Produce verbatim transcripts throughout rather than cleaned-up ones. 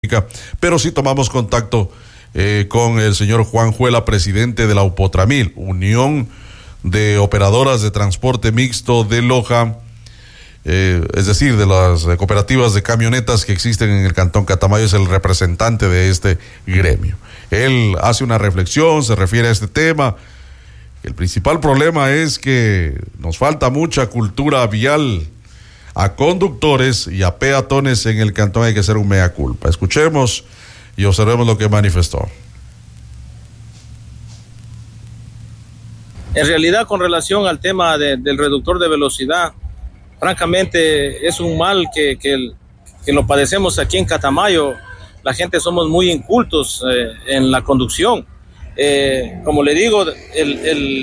pero sí tomamos contacto eh, con el señor Juan Juela, presidente de la UPOTRAMIL, Unión de Operadoras de Transporte Mixto de Loja, eh, es decir, de las cooperativas de camionetas que existen en el Cantón Catamayo. Es el representante de este gremio. Él hace una reflexión, se refiere a este tema. El principal problema es que nos falta mucha cultura vial a conductores y a peatones en el cantón. Hay que hacer un mea culpa. Escuchemos y observemos lo que manifestó. En realidad, con relación al tema de, del reductor de velocidad, francamente es un mal que, que, que lo padecemos aquí en Catamayo. La gente somos muy incultos eh, en la conducción. Eh, como le digo, el,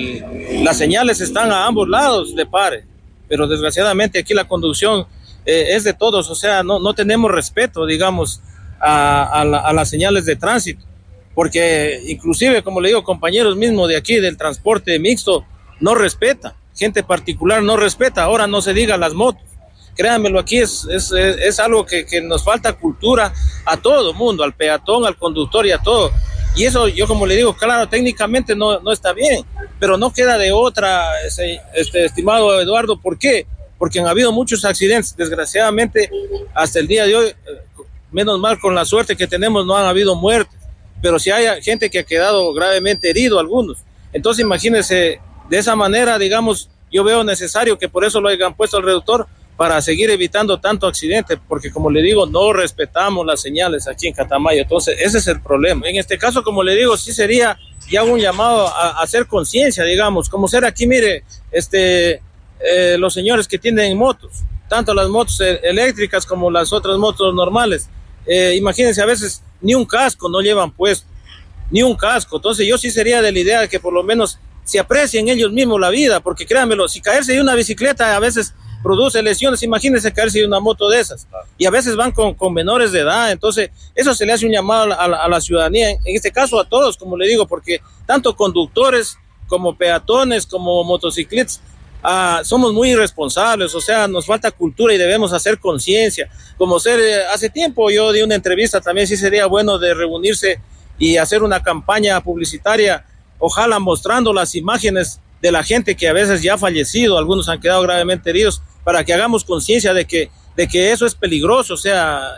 el, las señales están a ambos lados de pare, pero desgraciadamente aquí la conducción eh, es de todos, o sea, no, no tenemos respeto, digamos, a, a, la, a las señales de tránsito, porque inclusive, como le digo, compañeros mismos de aquí del transporte mixto no respeta, gente particular no respeta, ahora no se diga las motos. Créanmelo, aquí es, es, es algo que, que nos falta cultura a todo mundo, al peatón, al conductor y a todo. Y eso, yo como le digo, claro, técnicamente no, no está bien, pero no queda de otra, este, este, estimado Eduardo. ¿Por qué? Porque han habido muchos accidentes. Desgraciadamente, hasta el día de hoy, menos mal con la suerte que tenemos, no han habido muertes. Pero sí hay gente que ha quedado gravemente herido, algunos. Entonces, imagínense, de esa manera, digamos, yo veo necesario que por eso lo hayan puesto al reductor, para seguir evitando tanto accidente, porque como le digo, no respetamos las señales aquí en Catamayo. Entonces ese es el problema. En este caso, como le digo, sí sería ya un llamado a, a hacer conciencia, digamos, como ser aquí, mire, este, eh, los señores que tienen motos, tanto las motos eléctricas como las otras motos normales, eh, imagínense, a veces ni un casco no llevan puesto, ni un casco. Entonces yo sí sería de la idea de que por lo menos se aprecien ellos mismos la vida, porque créanmelo, si caerse de una bicicleta a veces produce lesiones, imagínense caerse de una moto de esas, y a veces van con, con menores de edad. Entonces eso se le hace un llamado a la, a la ciudadanía, en este caso a todos, como le digo, porque tanto conductores como peatones, como motociclistas, uh, somos muy irresponsables, o sea, nos falta cultura y debemos hacer conciencia, como ser, eh, hace tiempo yo di una entrevista, también sí sería bueno de reunirse y hacer una campaña publicitaria, ojalá mostrando las imágenes de la gente que a veces ya ha fallecido, algunos han quedado gravemente heridos, para que hagamos conciencia de que, de que eso es peligroso, o sea,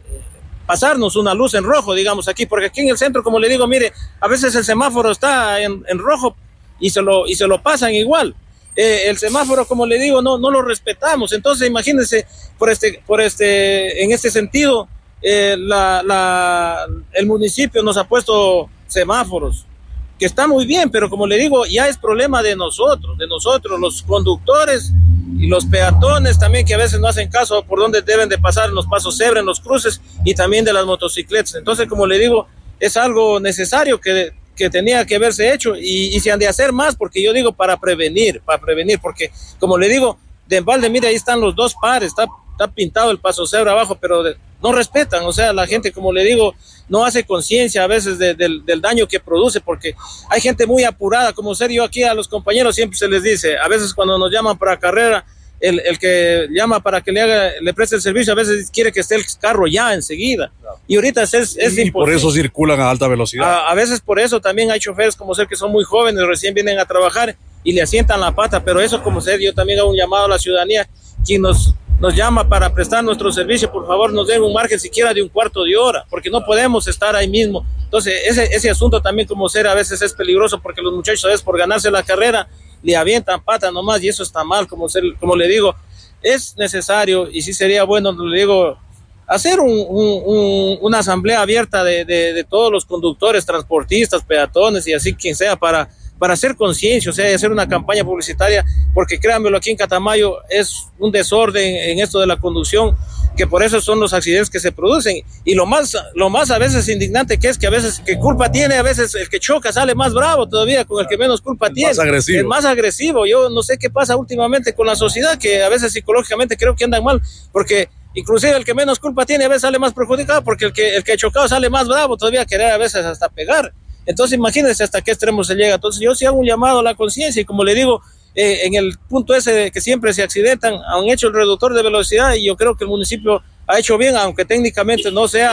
pasarnos una luz en rojo, digamos aquí, porque aquí en el centro, como le digo, mire, a veces el semáforo está en, en rojo y se lo, y se lo pasan igual. Eh, el semáforo, como le digo, no, no lo respetamos. Entonces, imagínense, por este, por este, en este sentido, eh, la, la, el municipio nos ha puesto semáforos, que está muy bien, pero como le digo, ya es problema de nosotros, de nosotros, los conductores y los peatones también, que a veces no hacen caso por donde deben de pasar en los pasos cebra, en los cruces, y también de las motocicletas. Entonces, como le digo, es algo necesario que, que tenía que haberse hecho, y, y se han de hacer más, porque yo digo para prevenir, para prevenir, porque como le digo, de embalde, mire, ahí están los dos pares, está, está pintado el paso cebra abajo, pero de, no respetan, o sea, la gente, como le digo, no hace conciencia a veces de, de, del daño que produce, porque hay gente muy apurada, como ser yo aquí a los compañeros siempre se les dice, a veces cuando nos llaman para carrera, el, el que llama para que le haga, le preste el servicio, a veces quiere que esté el carro ya enseguida, claro. Y ahorita es, es y imposible. Por eso circulan a alta velocidad. A, a veces por eso también hay choferes como ser que son muy jóvenes, recién vienen a trabajar y le asientan la pata, pero eso como ser, yo también hago un llamado a la ciudadanía, quien nos nos llama para prestar nuestro servicio, por favor nos den un margen siquiera de un cuarto de hora, porque no podemos estar ahí mismo. Entonces ese, ese asunto también como ser a veces es peligroso, porque los muchachos a veces por ganarse la carrera le avientan pata nomás, y eso está mal, como, ser, como le digo, es necesario, y sí sería bueno, le digo, hacer un, un, un, una asamblea abierta de, de, de todos los conductores, transportistas, peatones y así quien sea, para para hacer conciencia, o sea, hacer una campaña publicitaria, porque créanmelo, aquí en Catamayo es un desorden en esto de la conducción, que por eso son los accidentes que se producen, y lo más, lo más a veces indignante que es que a veces, que culpa tiene, a veces el que choca sale más bravo todavía con el que menos culpa el tiene, más agresivo. el más agresivo. Yo no sé qué pasa últimamente con la sociedad, que a veces psicológicamente creo que andan mal, porque inclusive el que menos culpa tiene a veces sale más perjudicado, porque el que, el que ha chocado sale más bravo todavía, querer a veces hasta pegar. Entonces imagínense hasta qué extremo se llega. Entonces yo sí hago un llamado a la conciencia, y como le digo, eh, en el punto ese de que siempre se accidentan, han hecho el reductor de velocidad, y yo creo que el municipio ha hecho bien, aunque técnicamente no sea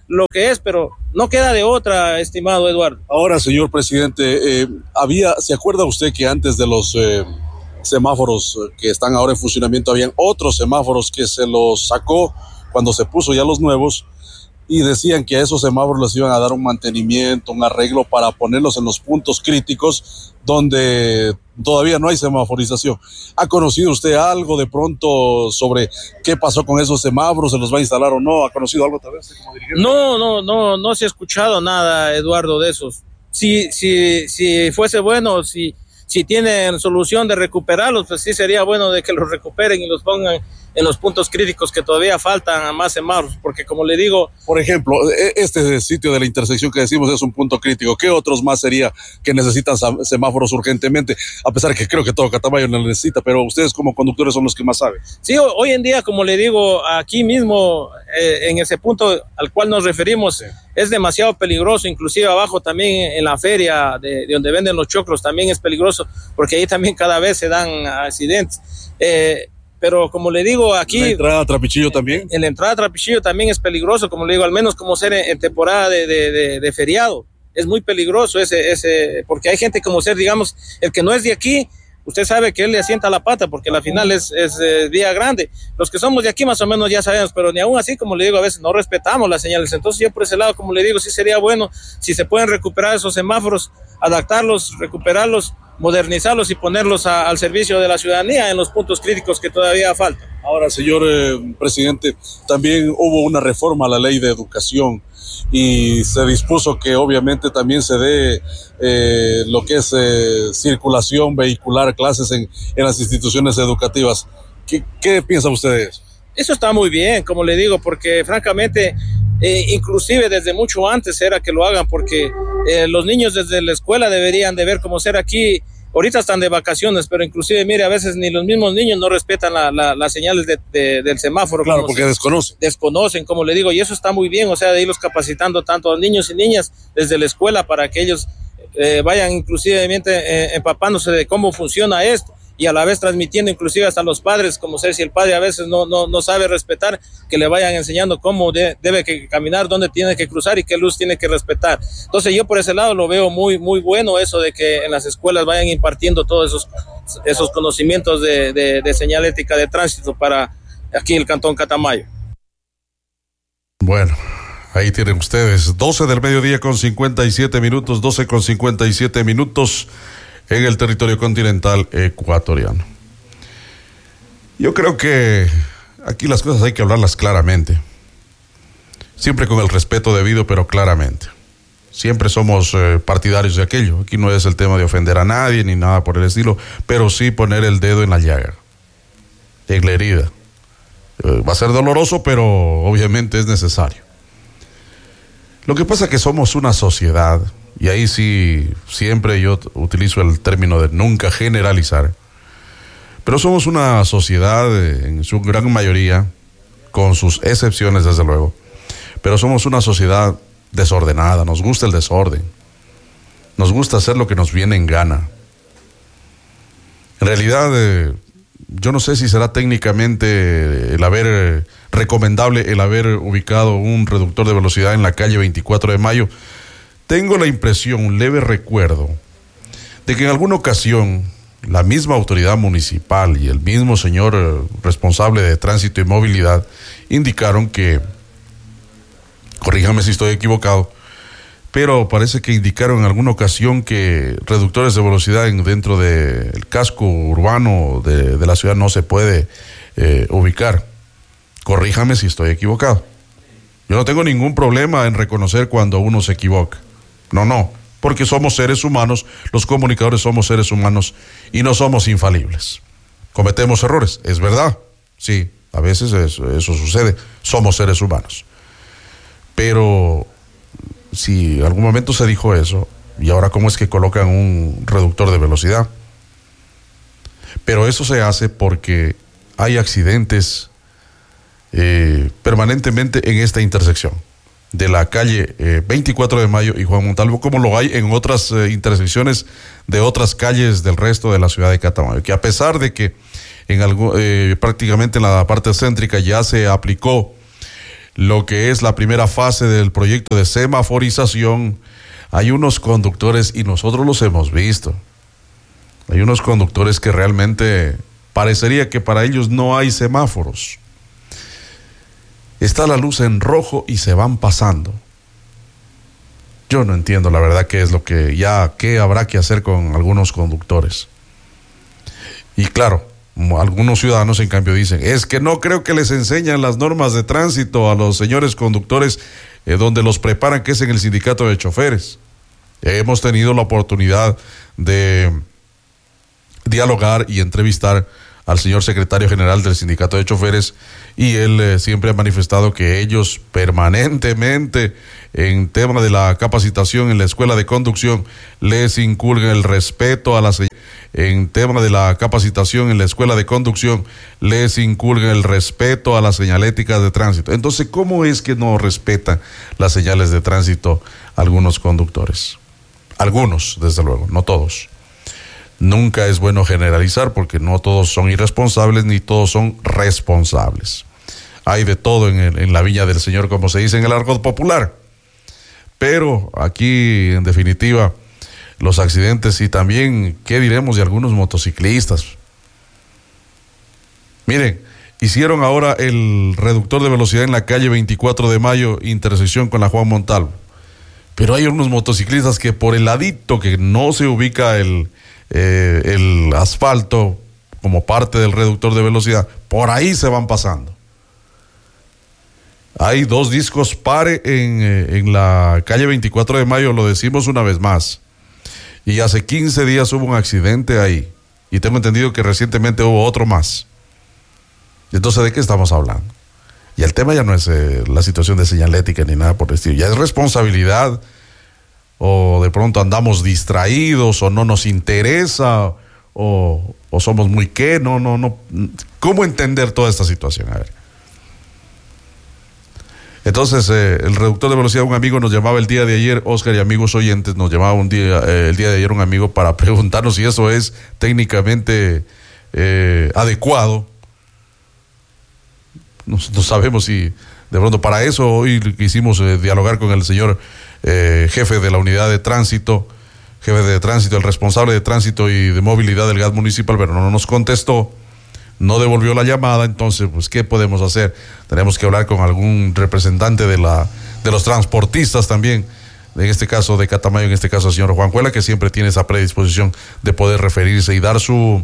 lo que es, pero no queda de otra, estimado Eduardo. Ahora, señor presidente, eh, había, ¿se acuerda usted que antes de los eh, semáforos que están ahora en funcionamiento, habían otros semáforos que se los sacó cuando se puso ya los nuevos? Y decían que a esos semáforos les iban a dar un mantenimiento, un arreglo para ponerlos en los puntos críticos donde todavía no hay semaforización. ¿Ha conocido usted algo de pronto sobre qué pasó con esos semáforos? ¿Se los va a instalar o no? ¿Ha conocido algo tal vez como dirigente? No, no, no, no se ha escuchado nada, Eduardo, de esos. Si, si, si fuese bueno, si, si tienen solución de recuperarlos, pues sí sería bueno de que los recuperen y los pongan en los puntos críticos que todavía faltan a más semáforos, porque como le digo... Por ejemplo, este sitio de la intersección que decimos es un punto crítico. ¿Qué otros más sería que necesitan semáforos urgentemente? A pesar que creo que todo Catamayo lo necesita, pero ustedes como conductores son los que más saben. Sí, hoy en día, como le digo, aquí mismo, eh, en ese punto al cual nos referimos, sí, es demasiado peligroso, inclusive abajo también en la feria de, de donde venden los choclos también es peligroso, porque ahí también cada vez se dan accidentes. Eh, Pero como le digo, aquí... ¿La entrada a Trapichillo también? En la entrada a Trapichillo también es peligroso, como le digo, al menos como ser en, en temporada de, de, de, de feriado. Es muy peligroso ese, ese, porque hay gente como ser, digamos, el que no es de aquí, usted sabe que él le asienta la pata, porque la final es, es eh, día grande. Los que somos de aquí más o menos ya sabemos, pero ni aún así, como le digo, a veces no respetamos las señales. Entonces yo por ese lado, como le digo, sí sería bueno si se pueden recuperar esos semáforos, adaptarlos, recuperarlos, modernizarlos y ponerlos a, al servicio de la ciudadanía en los puntos críticos que todavía faltan. Ahora, señor eh, presidente, también hubo una reforma a la ley de educación y se dispuso que obviamente también se dé eh, lo que es eh, circulación vehicular, clases en, en las instituciones educativas. ¿Qué, qué piensa usted de eso? Eso está muy bien, como le digo, porque francamente, eh, inclusive desde mucho antes era que lo hagan, porque eh, los niños desde la escuela deberían de ver cómo ser aquí. Ahorita están de vacaciones, pero inclusive, mire, a veces ni los mismos niños no respetan la, la, las señales de, de, del semáforo. Claro, porque se, desconocen. Desconocen, como le digo, y eso está muy bien, o sea, de irlos capacitando tanto a los niños y niñas desde la escuela para que ellos eh, vayan inclusivemente eh, empapándose de cómo funciona esto y a la vez transmitiendo inclusive hasta los padres, como sé si el padre a veces no, no, no sabe respetar, que le vayan enseñando cómo de, debe que caminar, dónde tiene que cruzar y qué luz tiene que respetar. Entonces yo por ese lado lo veo muy, muy bueno eso de que en las escuelas vayan impartiendo todos esos, esos conocimientos de, de, de señalética de tránsito para aquí el Cantón Catamayo. Bueno, ahí tienen ustedes, doce del mediodía con cincuenta y siete minutos, doce con cincuenta y siete minutos en el territorio continental ecuatoriano. Yo creo que aquí las cosas hay que hablarlas claramente, siempre con el respeto debido, pero claramente. Siempre somos eh, partidarios de aquello. Aquí no es el tema de ofender a nadie ni nada por el estilo, pero sí poner el dedo en la llaga, en la herida. Eh, va a ser doloroso, pero obviamente es necesario. Lo que pasa es que somos una sociedad, y ahí sí, siempre yo utilizo el término de nunca generalizar, pero somos una sociedad en su gran mayoría, con sus excepciones desde luego, pero somos una sociedad desordenada, nos gusta el desorden, nos gusta hacer lo que nos viene en gana. En realidad, eh, yo no sé si será técnicamente el haber, eh, recomendable el haber ubicado un reductor de velocidad en la calle veinticuatro de mayo. Tengo la impresión, un leve recuerdo, de que en alguna ocasión la misma autoridad municipal y el mismo señor eh, responsable de tránsito y movilidad indicaron que, corríjame si estoy equivocado, pero parece que indicaron en alguna ocasión que reductores de velocidad en, dentro del casco urbano de, de la ciudad no se puede eh, ubicar. Corríjame si estoy equivocado. Yo no tengo ningún problema en reconocer cuando uno se equivoca. No, no, porque somos seres humanos, los comunicadores somos seres humanos y no somos infalibles. Cometemos errores, es verdad, sí, a veces eso, eso sucede, somos seres humanos. Pero si en algún momento se dijo eso, ¿y ahora cómo es que colocan un reductor de velocidad? Pero eso se hace porque hay accidentes eh, permanentemente en esta intersección de la calle eh, veinticuatro de mayo y Juan Montalvo, como lo hay en otras eh, intersecciones de otras calles del resto de la ciudad de Catamayo, que a pesar de que en algo, eh, prácticamente en la parte céntrica ya se aplicó lo que es la primera fase del proyecto de semaforización, hay unos conductores, y nosotros los hemos visto, hay unos conductores que realmente parecería que para ellos no hay semáforos. Está la luz en rojo y se van pasando. Yo no entiendo la verdad qué es lo que ya, qué habrá que hacer con algunos conductores. Y claro, algunos ciudadanos en cambio dicen, es que no creo que les enseñan las normas de tránsito a los señores conductores eh, donde los preparan, que es en el sindicato de choferes. Hemos tenido la oportunidad de dialogar y entrevistar al señor secretario general del sindicato de choferes, y él eh, siempre ha manifestado que ellos permanentemente en tema de la capacitación en la escuela de conducción les inculcan el respeto a las en tema de la capacitación en la escuela de conducción les inculcan el respeto a las señaléticas de tránsito. Entonces, ¿cómo es que no respetan las señales de tránsito algunos conductores? Algunos, desde luego, no todos. Nunca es bueno generalizar porque no todos son irresponsables ni todos son responsables. Hay de todo en, el, en la viña del Señor, como se dice en el argot popular. Pero aquí, en definitiva, los accidentes, y también, ¿qué diremos de algunos motociclistas? Miren, hicieron ahora el reductor de velocidad en la calle veinticuatro de mayo, intersección con la Juan Montalvo. Pero hay unos motociclistas que por el ladito que no se ubica el... Eh, el asfalto como parte del reductor de velocidad, por ahí se van pasando. Hay dos discos pare en, eh, en la calle veinticuatro de mayo, lo decimos una vez más, y hace quince días hubo un accidente ahí, y tengo entendido que recientemente hubo otro más. Entonces, ¿de qué estamos hablando? Y el tema ya no es eh, la situación de señalética ni nada por el estilo, ya es responsabilidad, o de pronto andamos distraídos, o no nos interesa, o, o somos muy qué, no, no, no. ¿Cómo entender toda esta situación? A ver. Entonces, eh, el reductor de velocidad, un amigo nos llamaba el día de ayer, Oscar y amigos oyentes, nos llamaba un día, eh, el día de ayer un amigo para preguntarnos si eso es técnicamente eh, adecuado. No, no sabemos si de pronto para eso hoy quisimos eh, dialogar con el señor Eh, jefe de la unidad de tránsito, jefe de tránsito, el responsable de tránsito y de movilidad del G A T municipal, pero no nos contestó, no devolvió la llamada. Entonces, pues, ¿qué podemos hacer? Tenemos que hablar con algún representante de la de los transportistas también, en este caso de Catamayo, en este caso el señor Juan Cuela, que siempre tiene esa predisposición de poder referirse y dar su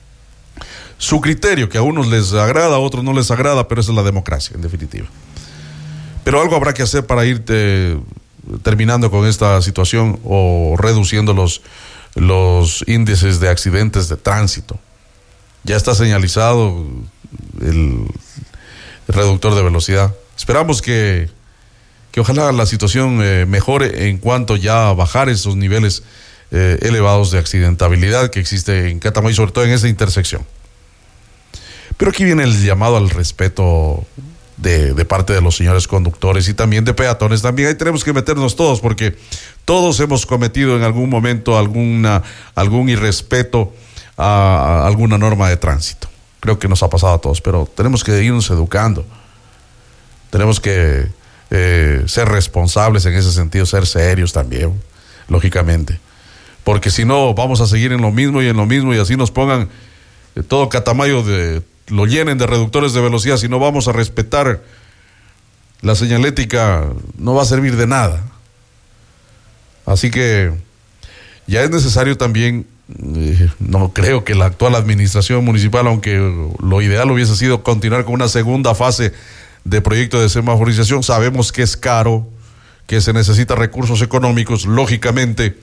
su criterio, que a unos les agrada, a otros no les agrada, pero esa es la democracia, en definitiva. Pero algo habrá que hacer para irte terminando con esta situación o reduciendo los, los índices de accidentes de tránsito. Ya está señalizado el, el reductor de velocidad. Esperamos que, que ojalá la situación eh, mejore en cuanto ya a bajar esos niveles eh, elevados de accidentabilidad que existe en Catamayo, sobre todo en esa intersección. Pero aquí viene el llamado al respeto De, de parte de los señores conductores y también de peatones. También ahí tenemos que meternos todos, porque todos hemos cometido en algún momento alguna, algún irrespeto a, a alguna norma de tránsito. Creo que nos ha pasado a todos, pero tenemos que irnos educando. Tenemos que eh, ser responsables en ese sentido, ser serios también, lógicamente. Porque si no, vamos a seguir en lo mismo y en lo mismo, y así nos pongan eh, todo Catamayo de... lo llenen de reductores de velocidad. Si no vamos a respetar la señalética, no va a servir de nada. Así que ya es necesario también, eh, no creo que la actual administración municipal, aunque lo ideal hubiese sido continuar con una segunda fase de proyecto de semaforización, sabemos que es caro, que se necesitan recursos económicos, lógicamente,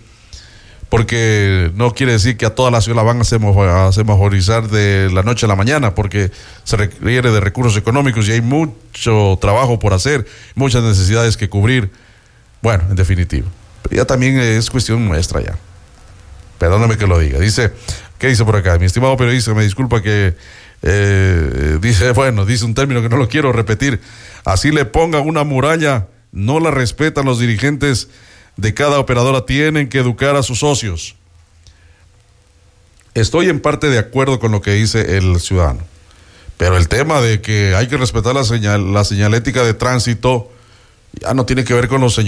porque no quiere decir que a toda la ciudad la van a semaforizar de la noche a la mañana, porque se requiere de recursos económicos y hay mucho trabajo por hacer, muchas necesidades que cubrir. Bueno, en definitiva, pero ya también es cuestión nuestra ya. Perdóname que lo diga. Dice, ¿qué dice por acá? Mi estimado periodista, me disculpa que eh, dice, bueno, dice un término que no lo quiero repetir. Así le pongan una muralla, no la respetan los dirigentes de cada operadora, tienen que educar a sus socios. Estoy en parte de acuerdo con lo que dice el ciudadano, Pero el tema de que hay que respetar la señal, la señalética de tránsito, ya no tiene que ver con los señores